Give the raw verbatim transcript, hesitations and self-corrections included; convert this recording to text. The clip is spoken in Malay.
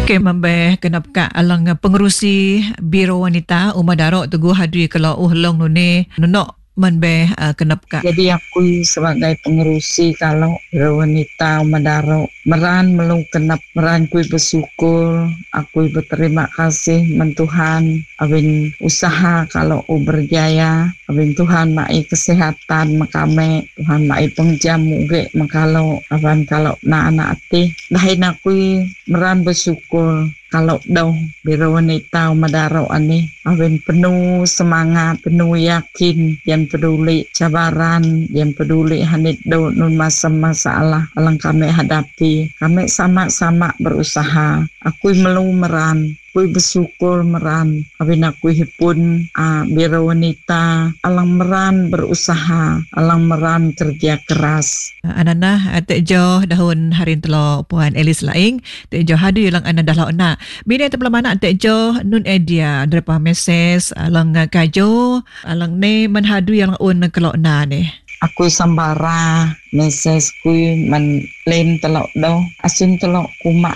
Okey, mambeh kenap ka alang pengerusi Biro Wanita Uma Darok Teguh Hadri kalau uhlong nune nunok manbeh uh, kenap ka. Jadi aku sebagai pengerusi kalau Biro Wanita Uma Darok meran melung kenap meran kui bersyukur, aku berterima kasih men Tuhan abin usaha kalau u berjaya, abin Tuhan mai kesehatan makame, Tuhan mai pengjamu ge makalo aban kalau na anak ati dahin aku meran bersyukur kalau dah Biro Wanita Uma Darok ani abin penuh semangat, penuh yakin, yang peduli cabaran, yang peduli hanit do nun masa masalah alang kami hadapi. Kami sama-sama berusaha. Aku melu meran, aku bersyukur meran. Abin aku hipun uh, Biro Wanita alang meran berusaha, alang meran kerja keras. Anana tek jo dahun hari telo puan Elis Laing tek jo hadu lang ana dah na bini tepla mana tek jo nun edia drepa meses alang kajo alang ne menhadu yang un kelok na ne. Aku sambara meses kui men len telok do asin telok kumak